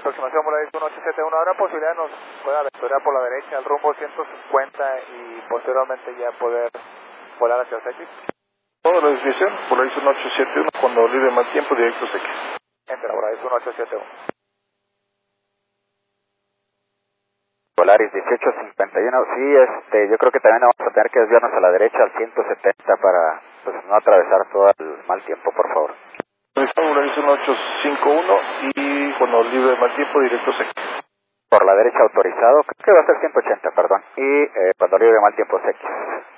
aproximación Volaris 1871, habrá posibilidad nos pueda vectorear por la derecha al rumbo 150 y posteriormente ya poder volar hacia los X. Toda la desviación, Volaris 1871, cuando libre mal tiempo, directos X. Enter, Volaris 1871. Volaris 1851, sí, yo creo que también vamos a tener que desviarnos a la derecha al 170 para pues no atravesar todo el mal tiempo, por favor. Volaris 1851 y cuando libre mal tiempo, directos X. Por la derecha autorizado, creo que va a ser 180, perdón, y cuando libre mal tiempo es X.